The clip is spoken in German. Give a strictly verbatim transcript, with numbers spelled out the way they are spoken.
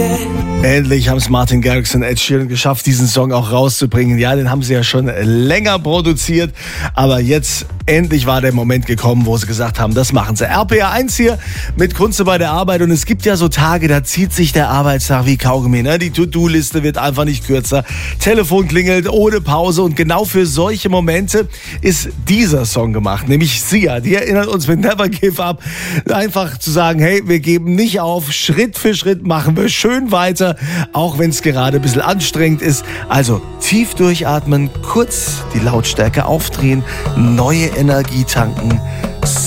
Endlich haben es Martin Garrix und Ed Sheeran geschafft, diesen Song auch rauszubringen. Ja, den haben sie ja schon länger produziert, aber jetzt endlich war der Moment gekommen, wo sie gesagt haben, das machen sie. R P R eins hier mit Kunze bei der Arbeit, und es gibt ja so Tage, da zieht sich der Arbeitstag wie Kaugummi, ne? Die To-Do-Liste wird einfach nicht kürzer, Telefon klingelt ohne Pause, und genau für solche Momente ist dieser Song gemacht, nämlich Sia. Die erinnert uns mit Never Give Up, einfach zu sagen, hey, wir geben nicht auf, Schritt für Schritt machen wir schön weiter, auch wenn es gerade ein bisschen anstrengend ist. Also tief durchatmen, kurz die Lautstärke aufdrehen, neue Energie tanken.